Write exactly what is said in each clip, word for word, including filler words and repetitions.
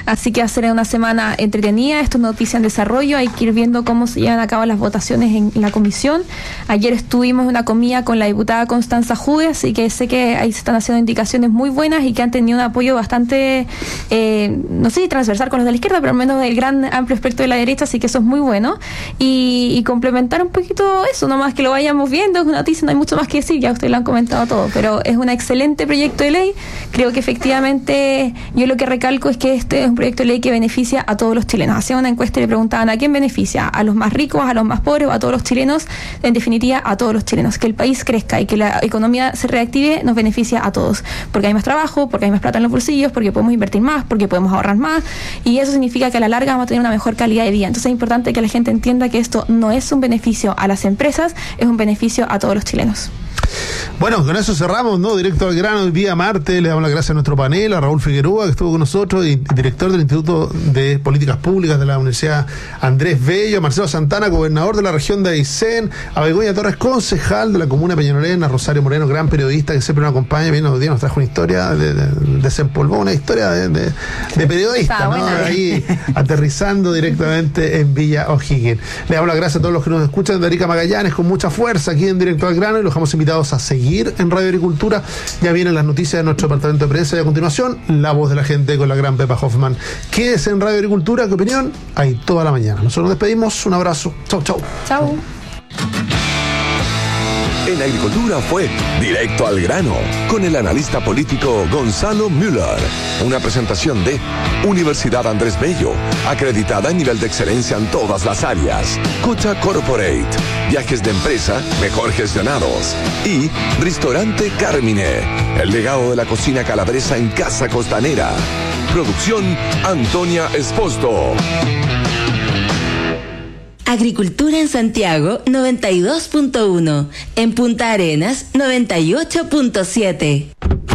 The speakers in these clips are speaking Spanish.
así que va a ser una semana entretenida. Esto es noticia en desarrollo, hay que ir viendo cómo se llevan a cabo las votaciones en la comisión. Ayer estuvimos en una comida con la diputada Constanza Jude, así que sé que ahí se están haciendo indicaciones muy buenas y que han tenido un apoyo bastante, eh, no sé si transversal con los de la izquierda, pero al menos del gran amplio espectro de la derecha, así que eso es muy bueno. Y, y complementar un poquito eso, nomás que lo vayamos viendo, es una noticia, no hay mucho más que decir, ya ustedes lo han comentado todo, pero es un excelente proyecto de ley. Creo que efectivamente yo lo que recalco es que este es un proyecto de ley que beneficia a todos los chilenos. Hacían una encuesta y le preguntaban a quién beneficia, a los más ricos, a los más pobres o a todos los chilenos. En definitiva, a todos los chilenos. Que el país crezca y que la economía se reactive nos beneficia a todos, porque hay más trabajo, porque hay más plata en los bolsillos, porque podemos invertir más, porque podemos ahorrar más, y eso significa que a la larga vamos a tener una mejor calidad de vida. Entonces es importante que la gente entienda que esto no es un beneficio a las empresas, es un beneficio a todos los chilenos. Bueno, con eso cerramos, ¿no? Directo al grano, el día martes. Le damos las gracias a nuestro panel, a Raúl Figueroa, que estuvo con nosotros, y director del Instituto de Políticas Públicas de la Universidad Andrés Bello, a Marcelo Santana, gobernador de la región de Aysén, a Begoña Torres, concejal de la comuna de Peñalolén, a Rosario Moreno, gran periodista que siempre nos acompaña. Bien, hoy día nos trajo una historia, de, de, desempolvó una historia de, de, de periodista, ¿no? Buena. Ahí aterrizando directamente en Villa O'Higgins. Le damos las gracias a todos los que nos escuchan de Arica Magallanes, con mucha fuerza aquí en Directo al Grano, y los dejamos invitados a seguir en Radio Agricultura. Ya vienen las noticias de nuestro departamento de prensa y a continuación La Voz de la Gente con la gran Pepa Hoffman. Quédese en Radio Agricultura, ¿qué opinión? Ahí toda la mañana. Nosotros nos despedimos, un abrazo. Chau, chau. Chau. En Agricultura fue Directo al Grano, con el analista político Gonzalo Müller. Una presentación de Universidad Andrés Bello, acreditada en nivel de excelencia en todas las áreas. Cucha Corporate, viajes de empresa mejor gestionados. Y Restaurante Carmine, el legado de la cocina calabresa en Casa Costanera. Producción Antonia Esposto. Agricultura en Santiago noventa y dos punto uno, en Punta Arenas noventa y ocho punto siete.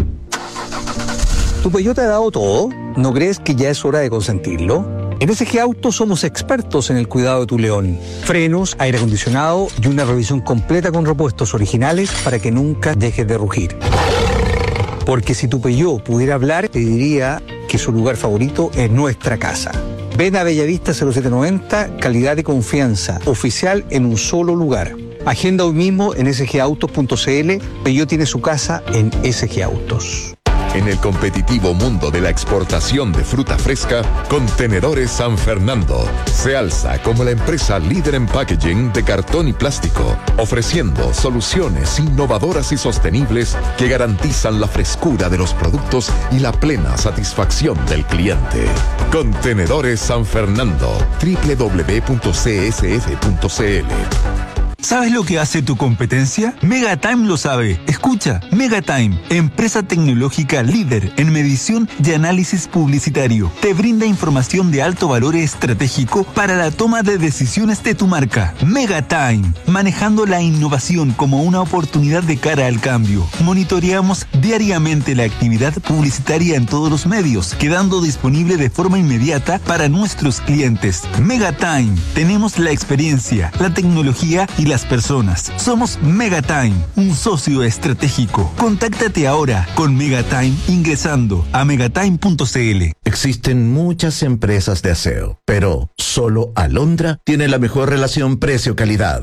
¿Tu Peugeot te ha dado todo? ¿No crees que ya es hora de consentirlo? En S G Autos somos expertos en el cuidado de tu León. Frenos, aire acondicionado y una revisión completa con repuestos originales para que nunca dejes de rugir. Porque si tu Peugeot pudiera hablar, te diría que su lugar favorito es nuestra casa. Ven a Bellavista cero siete noventa, calidad y confianza, oficial en un solo lugar. Agenda hoy mismo en s g autos punto c l. Peugeot tiene su casa en S G Autos. En el competitivo mundo de la exportación de fruta fresca, Contenedores San Fernando se alza como la empresa líder en packaging de cartón y plástico, ofreciendo soluciones innovadoras y sostenibles que garantizan la frescura de los productos y la plena satisfacción del cliente. Contenedores San Fernando, doble u doble u doble u punto c s f punto c l. ¿Sabes lo que hace tu competencia? Megatime lo sabe. Escucha, Megatime, empresa tecnológica líder en medición y análisis publicitario. Te brinda información de alto valor estratégico para la toma de decisiones de tu marca. Megatime, manejando la innovación como una oportunidad de cara al cambio. Monitoreamos diariamente la actividad publicitaria en todos los medios, quedando disponible de forma inmediata para nuestros clientes. Megatime, tenemos la experiencia, la tecnología y la las personas. Somos Megatime, un socio estratégico. Contáctate ahora con Megatime ingresando a megatime punto c l. Existen muchas empresas de aseo, pero solo Alondra tiene la mejor relación precio-calidad.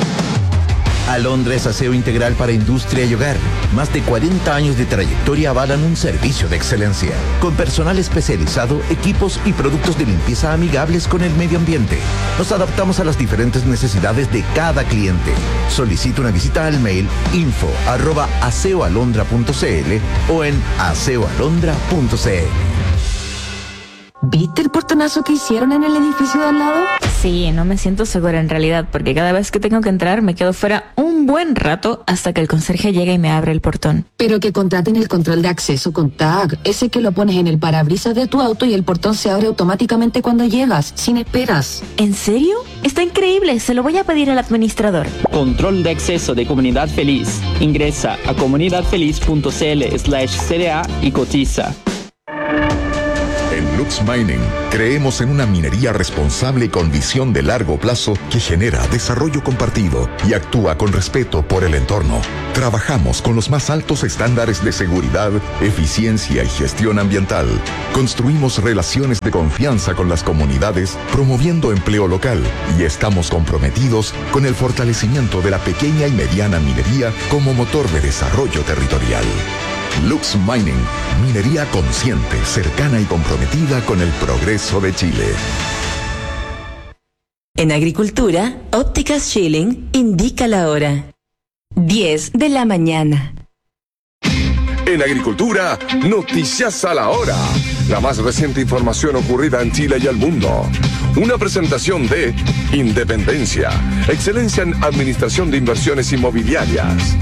Alondra es aseo integral para industria y hogar. Más de cuarenta años de trayectoria avalan un servicio de excelencia, con personal especializado, equipos y productos de limpieza amigables con el medio ambiente. Nos adaptamos a las diferentes necesidades de cada cliente. Solicita una visita al mail info arroba aseoalondra punto c l o en aseoalondra punto c l. ¿Viste el portonazo que hicieron en el edificio de al lado? Sí, no me siento segura en realidad, porque cada vez que tengo que entrar me quedo fuera un buen rato hasta que el conserje llegue y me abre el portón. Pero que contraten el control de acceso con Tag, ese que lo pones en el parabrisas de tu auto y el portón se abre automáticamente cuando llegas, sin esperas. ¿En serio? Está increíble, se lo voy a pedir al administrador. Control de acceso de Comunidad Feliz. Ingresa a comunidad feliz punto c l slash c d a y cotiza. Lux Mining, creemos en una minería responsable y con visión de largo plazo que genera desarrollo compartido y actúa con respeto por el entorno. Trabajamos con los más altos estándares de seguridad, eficiencia y gestión ambiental. Construimos relaciones de confianza con las comunidades, promoviendo empleo local, y estamos comprometidos con el fortalecimiento de la pequeña y mediana minería como motor de desarrollo territorial. Lux Mining, minería consciente, cercana y comprometida con el progreso de Chile. En agricultura, Ópticas Schilling indica la hora. diez de la mañana. En agricultura, noticias a la hora. La más reciente información ocurrida en Chile y el mundo. Una presentación de Independencia, excelencia en administración de inversiones inmobiliarias.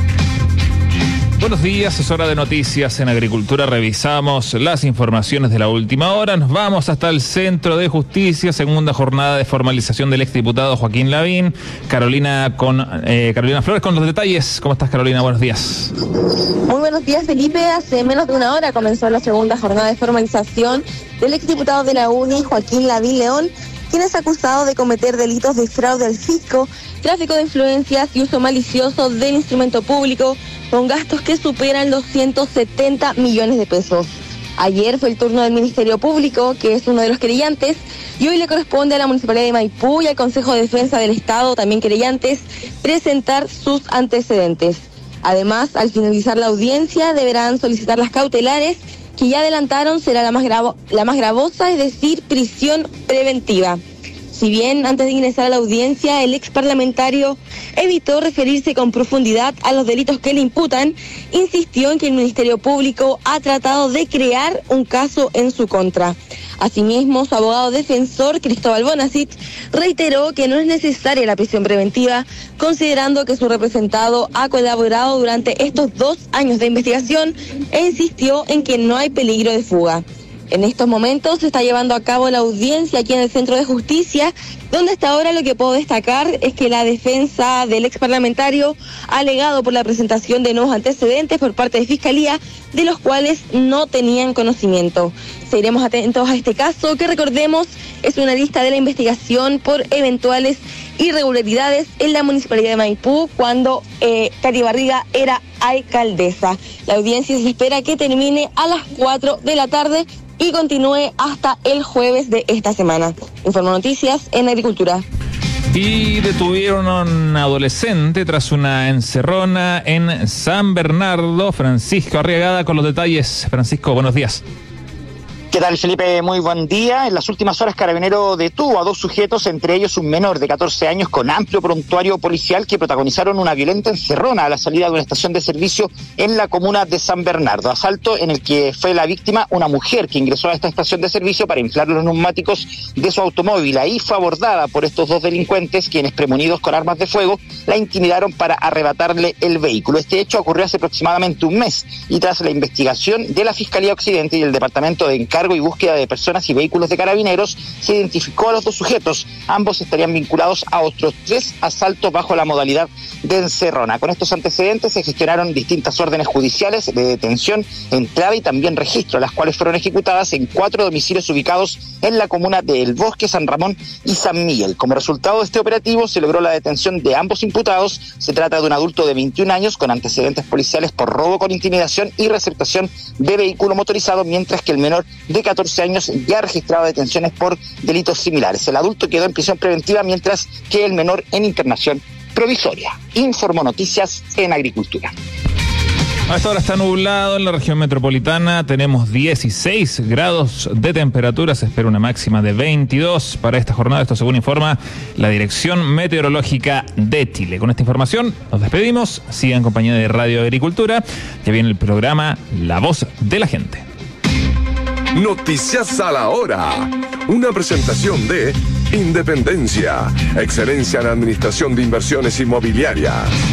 Buenos días, es hora de noticias en agricultura. Revisamos las informaciones de la última hora. Nos vamos hasta el Centro de Justicia, segunda jornada de formalización del exdiputado Joaquín Lavín. Carolina con eh, Carolina Flores con los detalles. ¿Cómo estás, Carolina? Buenos días. Muy buenos días, Felipe. Hace menos de una hora comenzó la segunda jornada de formalización del exdiputado de la U N I, Joaquín Lavín León, quien es acusado de cometer delitos de fraude al fisco, tráfico de influencias y uso malicioso del instrumento público, con gastos que superan los ciento setenta millones de pesos. Ayer fue el turno del Ministerio Público, que es uno de los querellantes, y hoy le corresponde a la Municipalidad de Maipú y al Consejo de Defensa del Estado, también querellantes, presentar sus antecedentes. Además, al finalizar la audiencia, deberán solicitar las cautelares, que ya adelantaron será la más, gravo, la más gravosa, es decir, prisión preventiva. Si bien antes de ingresar a la audiencia, el ex parlamentario evitó referirse con profundidad a los delitos que le imputan, insistió en que el Ministerio Público ha tratado de crear un caso en su contra. Asimismo, su abogado defensor, Cristóbal Bonacit, reiteró que no es necesaria la prisión preventiva, considerando que su representado ha colaborado durante estos dos años de investigación e insistió en que no hay peligro de fuga. En estos momentos se está llevando a cabo la audiencia aquí en el Centro de Justicia, donde hasta ahora lo que puedo destacar es que la defensa del ex parlamentario ha alegado por la presentación de nuevos antecedentes por parte de Fiscalía, de los cuales no tenían conocimiento. Seguiremos atentos a este caso, que recordemos es una lista de la investigación por eventuales irregularidades en la Municipalidad de Maipú cuando eh, Katy Barriga era alcaldesa. La audiencia se espera que termine a las cuatro de la tarde y continúe hasta el jueves de esta semana. Informo Noticias en Agricultura. Y detuvieron a un adolescente tras una encerrona en San Bernardo. Francisco Arriagada con los detalles. Francisco, buenos días. ¿Qué tal, Felipe? Muy buen día. En las últimas horas, Carabinero detuvo a dos sujetos, entre ellos un menor de catorce años con amplio prontuario policial, que protagonizaron una violenta encerrona a la salida de una estación de servicio en la comuna de San Bernardo. Asalto en el que fue la víctima una mujer que ingresó a esta estación de servicio para inflar los neumáticos de su automóvil. Ahí fue abordada por estos dos delincuentes, quienes, premonidos con armas de fuego, la intimidaron para arrebatarle el vehículo. Este hecho ocurrió hace aproximadamente un mes y tras la investigación de la Fiscalía Occidente y el Departamento de Encargo y Búsqueda de Personas y Vehículos de Carabineros, se identificó a los dos sujetos. Ambos estarían vinculados a otros tres asaltos bajo la modalidad de encerrona. Con estos antecedentes se gestionaron distintas órdenes judiciales de detención, entrada y también registro, las cuales fueron ejecutadas en cuatro domicilios ubicados en la comuna de El Bosque, San Ramón y San Miguel. Como resultado de este operativo se logró la detención de ambos imputados. Se trata de un adulto de veintiún años con antecedentes policiales por robo con intimidación y receptación de vehículo motorizado, mientras que el menor de catorce años ya ha registrado detenciones por delitos similares. El adulto quedó en prisión preventiva, mientras que el menor en internación provisoria. Informó Noticias en Agricultura. A esta hora está nublado en la región metropolitana, tenemos dieciséis grados de temperatura, se espera una máxima de veintidós para esta jornada, esto según informa la Dirección Meteorológica de Chile. Con esta información nos despedimos, sigan en compañía de Radio Agricultura, que viene el programa La Voz de la Gente. Noticias a la hora. Una presentación de Independencia, excelencia en administración de inversiones inmobiliarias.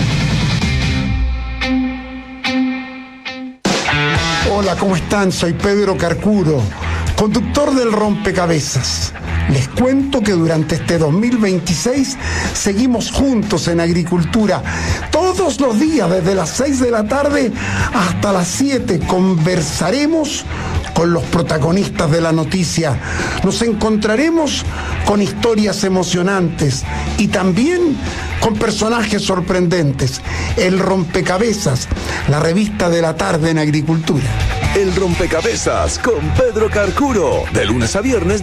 Hola, ¿cómo están? Soy Pedro Carcuro, conductor del Rompecabezas. Les cuento que durante este dos mil veintiséis seguimos juntos en agricultura. Todos los días, desde las seis de la tarde hasta las siete, conversaremos con los protagonistas de la noticia. Nos encontraremos con historias emocionantes y también con personajes sorprendentes. El Rompecabezas, la revista de la tarde en agricultura. El Rompecabezas con Pedro Carcuro, de lunes a viernes